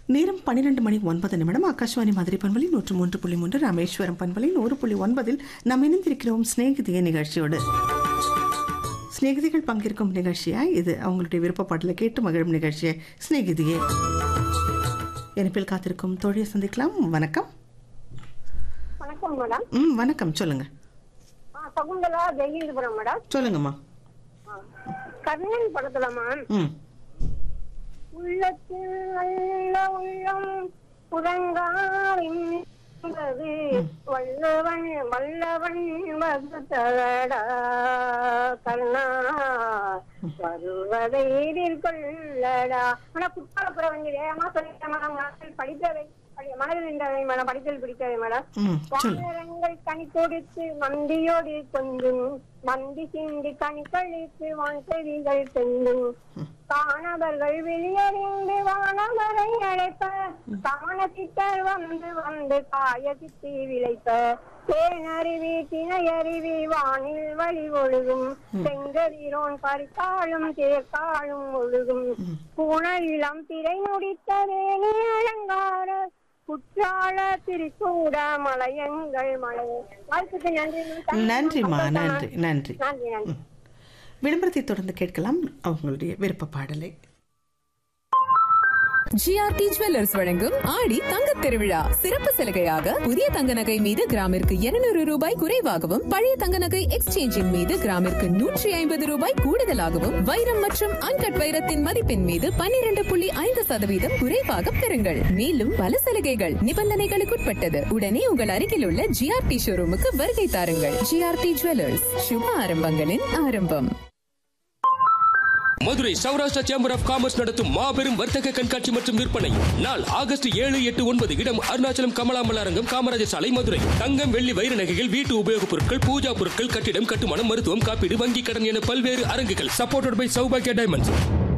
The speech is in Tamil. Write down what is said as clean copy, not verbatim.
நேரம் 12:09 ஆகாஷ்வாணி மதுரை பண்பலை 103.3 ராமேஸ்வரம் பண்பலை 100.9 நாம் இணைந்திருக்கிறோம் சிநேகிதிய நிகழ்ச்சியோடு. சிநேகிதிகள் பங்கேற்கும் நிகழ்ச்சியா இது? அவங்களுடைய விருப்பப்பாட்டில் கேட்டு மகிழும் நிகழ்ச்சியை சிநேகிதியே. இணைப்பில் காத்திருக்கும் தோழியை சந்திக்கலாம். வணக்கம். வணக்கம் மேடம். வணக்கம், சொல்லுங்க. சகுந்தலா ஜெயகிரிபுரம் மேடம். சொல்லுங்கம்மா. கர்ணன் படத்துல மேம், உள்ளத்தில் நல்ல உள்ளம் புறங்காவின்பது வல்லவன் வல்லவன் வகுத்தடா கர்ணா வருவதை எதிர்கொள்ளடா. ஆனா குற்றாலப்புற வந்து வேகமா சொல்லிட்டேன் மேடம். படித்தவை மனதில் மேடம், படித்தல் பிடித்தவை மேடம். வானரங்கள் கனி கொடுத்து மந்தியோடு கொஞ்சம் மந்தி சிந்தி கனி கழித்து வான்செடிகள் செல்லும் காணவர்கள் வெளியறிந்து வானவரை அழைப்ப காணத்திட்டர் வந்து வந்து காய சித்தி விளைப்ப தேனருவி திணையருவி வானில் வழி ஒழுகும் செங்கதிரோன் பறித்தாலும் தேர்த்தாலும் ஒழுகும் பூணயிலம் திரை முடித்த வேணி அலங்கார குற்றால திரிசூட மலையங்கள் மலை. வாழ்த்துக்கு நன்றி. நன்றிம்மா, நன்றி நன்றி. விளம்பரத்தை தொடர்ந்து கேட்கலாம் அவங்களுடைய விருப்ப பாடலை. ஜிஆர்டி ஜுவல்லர்ஸ் வழங்கும் ஆடி தங்க திருவிழா சிறப்பு சலுகையாக புதிய தங்க நகை மீது கிராமிற்கு 200 ரூபாய் குறைவாகவும் பழைய தங்க நகை எக்ஸ்சேஞ்சின் மீது கிராமிற்கு 150 ரூபாய் கூடுதலாகவும் வைரம் மற்றும் அன்கட் வைரத்தின் மதிப்பின் மீது 12.5% குறைவாக பெறுங்கள். மேலும் பல சலுகைகள் நிபந்தனைகளுக்குட்பட்டது. உடனே உங்கள் அருகில் உள்ள ஜிஆர்டி ஷோரூமுக்கு வருகை தாருங்கள். ஜிஆர்டி ஜுவல்லர்ஸ், சுப ஆரம்பங்களின் ஆரம்பம். Madurai Saurashtra chamber of commerce நடத்தும் மாபெரும் வர்த்தக கண்காட்சி மற்றும் விற்பனை நாள் ஆகஸ்ட் 7, 8, 9. இடம் அருணாச்சலம் கமலாம்பல் அரங்கம், காமராஜர் சாலை, மதுரை. தங்கம், வெள்ளி, வைர நகைகள், வீட்டு உபயோகப் பொருட்கள், பூஜா பொருட்கள், கட்டிடம் கட்டுமானம், மருத்துவம், காப்பீடு, வங்கி கடன் என பல்வேறு அரங்குகள். Supported by Saubagya diamonds.